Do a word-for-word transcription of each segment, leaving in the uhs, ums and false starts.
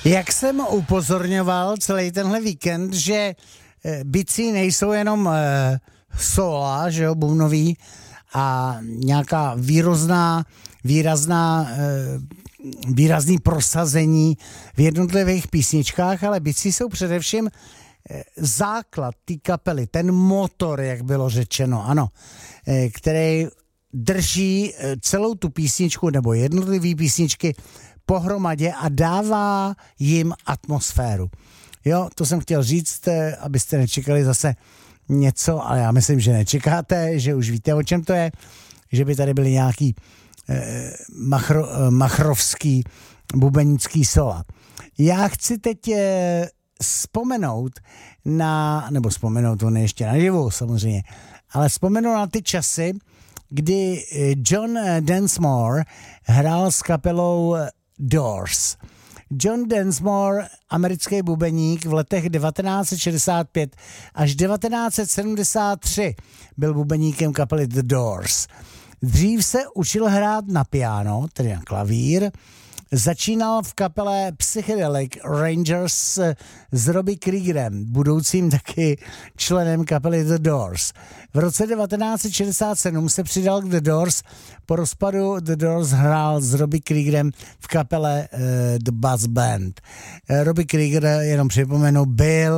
Jak jsem upozorňoval celý tenhle víkend, že bicí nejsou jenom e, sola, že jo, bubnový a nějaká výrazná, výrazná, e, výrazný prosazení v jednotlivých písničkách, ale bicí jsou především e, základ té kapely, ten motor, jak bylo řečeno, ano, e, který drží celou tu písničku nebo jednotlivý písničky pohromadě a dává jim atmosféru. Jo, to jsem chtěl říct, abyste nečekali zase něco, ale já myslím, že nečekáte, že už víte, o čem to je, že by tady byly nějaký eh, machro, eh, machrovský bubenický sola. Já chci teď eh, vzpomenout na, nebo vzpomenout, on je ještě naživu samozřejmě, ale vzpomenout na ty časy, kdy John Densmore hrál s kapelou Doors. John Densmore, americký bubeník, v letech devatenáct set šedesát pět až devatenáct set sedmdesát tři byl bubeníkem kapely The Doors. Dřív se učil hrát na piano, tedy na klavír. Začínal v kapele Psychedelic Rangers s Robbie Kriegerem, budoucím taky členem kapely The Doors. V roce devatenáct set šedesát sedm se přidal k The Doors, po rozpadu The Doors hrál s Robbie Kriegerem v kapele uh, The Buzz Band. Uh, Robbie Krieger, jenom připomenu, byl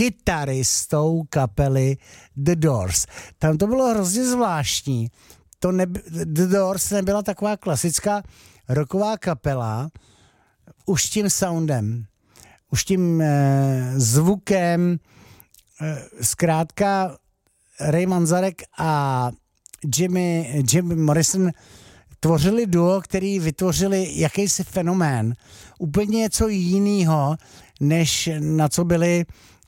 kytaristou kapely The Doors. Tam to bylo hrozně zvláštní. To neby, The Doors nebyla taková klasická rocková kapela, už tím soundem, už tím e, zvukem, e, zkrátka Ray Manzarek a Jimmy, Jimmy Morrison tvořili duo, který vytvořili jakýsi fenomén, úplně něco jiného, než na co byli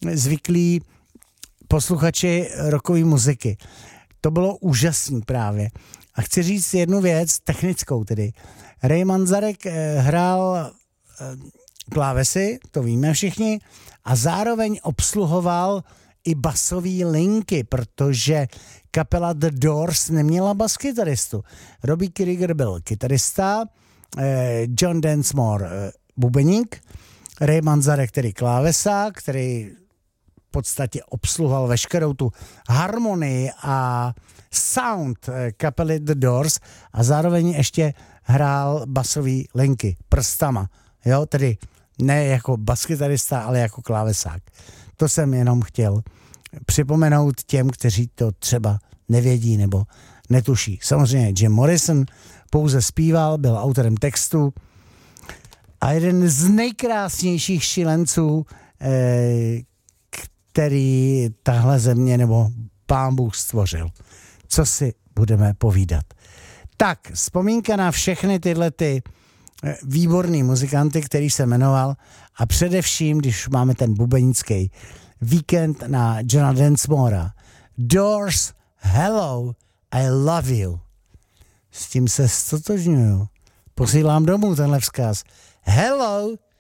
zvyklí posluchači rockové muziky. To bylo úžasný právě. A chci říct jednu věc, technickou tedy. Ray Manzarek eh, hrál eh, klávesy, to víme všichni, a zároveň obsluhoval i basové linky, protože kapela The Doors neměla baskytaristu. Robbie Krieger byl kytarista, eh, John Densmore eh, bubeník, Ray Manzarek, který klávesák, který v podstatě obsluhoval veškerou tu harmonii a sound kapely The Doors a zároveň ještě hrál basový linky prstama, jo, tedy ne jako baskytarista, ale jako klávesák. To jsem jenom chtěl připomenout těm, kteří to třeba nevědí nebo netuší. Samozřejmě Jim Morrison pouze zpíval, byl autorem textu a jeden z nejkrásnějších šílenců, eh, který tahle země nebo Pán Bůh stvořil. Co si budeme povídat. Tak, vzpomínka na všechny tyhle ty výborný muzikanty, který se jmenoval, a především, když máme ten bubenický víkend, na Johna Densmora. Doors, Hello, I Love You. S tím se stotožňuju. Posílám domů tenhle vzkaz. Hello,